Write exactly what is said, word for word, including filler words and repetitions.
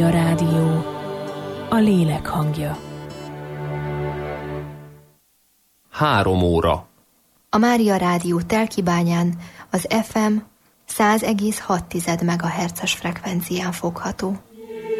A rádió, a lélek hangja. Három óra. A Mária Rádió Telkibányán az ef em száz egész hat megahertzes frekvencián fogható.